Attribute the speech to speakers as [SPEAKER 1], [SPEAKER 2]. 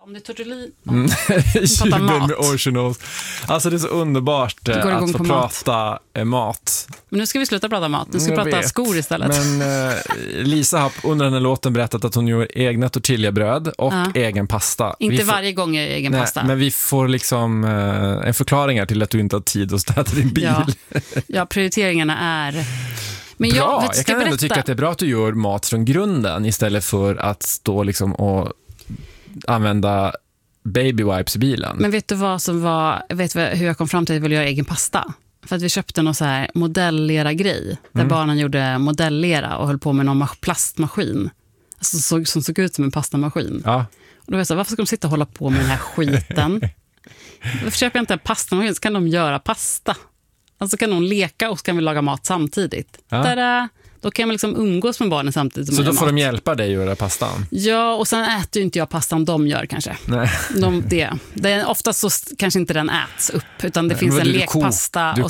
[SPEAKER 1] Om det är tortellini.
[SPEAKER 2] Jubel med originals. Alltså det är så underbart att få prata mat.
[SPEAKER 1] Men nu ska vi sluta prata mat. Nu ska vi prata skor istället.
[SPEAKER 2] Men Lisa har under den här låten berättat att hon gör egna tortillabröd och egen pasta.
[SPEAKER 1] Inte varje gång är egen pasta.
[SPEAKER 2] Men vi får liksom en förklaring här till att du inte har tid att städa din bil.
[SPEAKER 1] Ja, prioriteringarna är... Men
[SPEAKER 2] bra, jag kan ändå tycka att det är bra att du gör mat från grunden istället för att stå liksom och använda baby wipes i bilen.
[SPEAKER 1] Men vet du vad som var... Vet du hur jag kom fram till att jag ville göra egen pasta? För att vi köpte någon så här modellera-grej där barnen gjorde modellera och höll på med någon plastmaskin alltså som såg ut som en pastamaskin.
[SPEAKER 2] Ja.
[SPEAKER 1] Och då var jag så här, varför ska de sitta och hålla på med den här skiten? Varför köper jag inte en pastamaskin så kan de göra pasta? Alltså kan de leka och så kan vi laga mat samtidigt. Ja. Då kan man liksom umgås med barnen samtidigt.
[SPEAKER 2] Så då får de hjälpa dig att göra pastan?
[SPEAKER 1] Ja, och sen äter ju inte jag pastan de gör kanske.
[SPEAKER 2] Nej.
[SPEAKER 1] Det är oftast så kanske inte den äts upp utan det finns en lekpasta.